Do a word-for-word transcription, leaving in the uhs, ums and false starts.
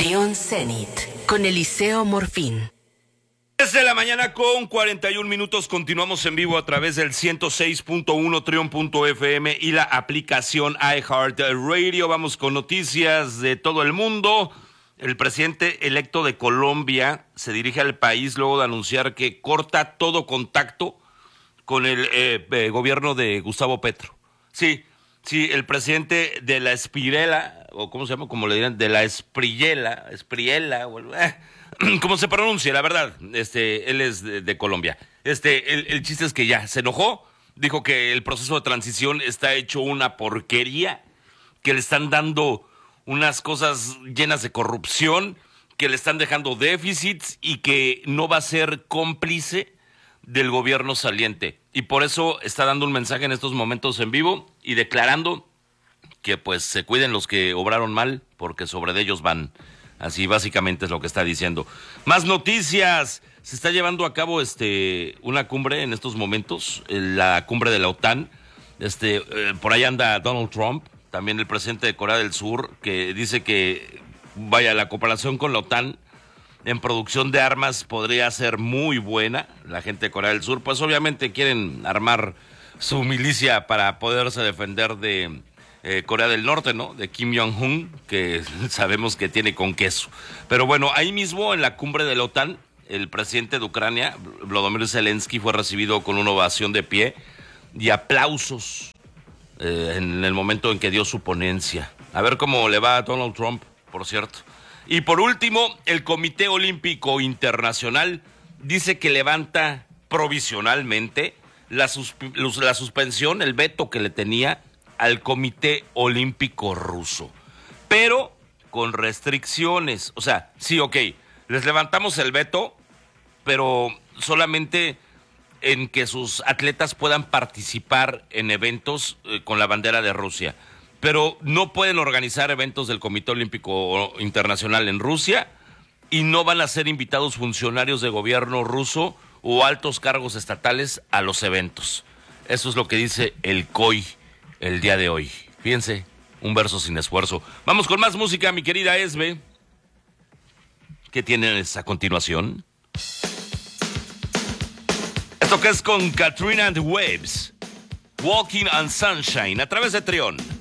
Trión Zenit con Eliseo Morfín. Desde la mañana con cuarenta y un minutos continuamos en vivo a través del ciento seis punto uno trión punto efe eme y la aplicación iHeartRadio. Vamos con noticias de todo el mundo. El presidente electo de Colombia se dirige al país luego de anunciar que corta todo contacto con el eh, eh, gobierno de Gustavo Petro. Sí, sí, el presidente de la Espirela, o cómo se llama, como le dirán, de la Espriella, Espriella, o, eh, como se pronuncia, la verdad, este, él es de, de Colombia. Este, el, el chiste es que ya se enojó, dijo que el proceso de transición está hecho una porquería, que le están dando unas cosas llenas de corrupción, que le están dejando déficits y que no va a ser cómplice del gobierno saliente. Y por eso está dando un mensaje en estos momentos en vivo y declarando que pues se cuiden los que obraron mal, porque sobre de ellos van. Así básicamente es lo que está diciendo. Más noticias. Se está llevando a cabo este una cumbre en estos momentos, la cumbre de la OTAN. Este, eh, por ahí anda Donald Trump, también el presidente de Corea del Sur, que dice que vaya, la cooperación con la OTAN en producción de armas podría ser muy buena. La gente de Corea del Sur, pues obviamente quieren armar su milicia para poderse defender de eh, Corea del Norte, ¿no? De Kim Jong-un, que sabemos que tiene con queso. Pero bueno, ahí mismo en la cumbre de la OTAN, el presidente de Ucrania, Volodymyr Zelensky, fue recibido con una ovación de pie y aplausos eh, en el momento en que dio su ponencia. A ver cómo le va a Donald Trump, por cierto. Y por último, el Comité Olímpico Internacional dice que levanta provisionalmente la, susp- la suspensión, el veto que le tenía al Comité Olímpico Ruso, pero con restricciones. O sea, sí, ok, les levantamos el veto, pero solamente en que sus atletas puedan participar en eventos eh, con la bandera de Rusia. Pero no pueden organizar eventos del Comité Olímpico Internacional en Rusia y no van a ser invitados funcionarios de gobierno ruso o altos cargos estatales a los eventos. Eso es lo que dice el C O I el día de hoy. Fíjense, un verso sin esfuerzo. Vamos con más música, mi querida Esbe. ¿Qué tienes a continuación? Esto que es con Katrina and the Waves, Walking on Sunshine, a través de Trión.